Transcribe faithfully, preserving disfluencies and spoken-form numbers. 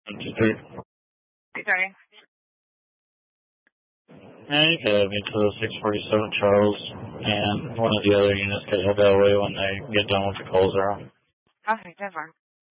One, two, three. Sorry. And you could have me to the six forty-seven Charles, and one of the other units could head that way when they get done with the cold zero. Okay, that's fine.